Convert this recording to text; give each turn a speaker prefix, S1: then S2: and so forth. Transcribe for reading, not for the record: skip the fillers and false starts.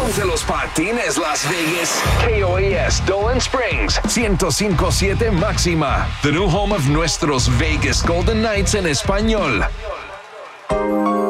S1: Ponte los patines Las Vegas. KOAS Dolan Springs 105.7 Máxima. The new home of nuestros Vegas Golden Knights en español.